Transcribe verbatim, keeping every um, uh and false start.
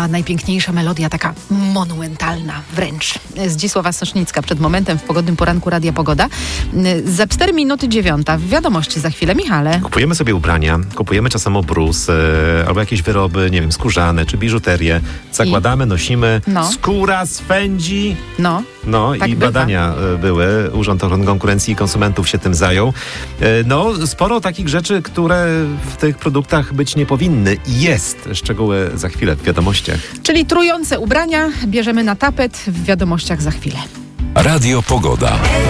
a najpiękniejsza melodia, taka monumentalna wręcz. Zdzisława Sosznicka przed momentem w pogodnym poranku Radia Pogoda. Za cztery minuty dziewiąta. Wiadomości za chwilę. Michale. Kupujemy sobie ubrania, kupujemy czasem obrus, e, albo jakieś wyroby, nie wiem, skórzane czy biżuterię. Zakładamy, I? nosimy. No. Skóra swędzi. No. No tak i bywa. Badania były. Urząd Ochrony Konkurencji i Konsumentów się tym zajął. No, sporo takich rzeczy, które w tych produktach być nie powinny. Jest. Szczegóły za chwilę w wiadomościach. Czyli trujące ubrania bierzemy na tapet w wiadomościach za chwilę. Radio Pogoda.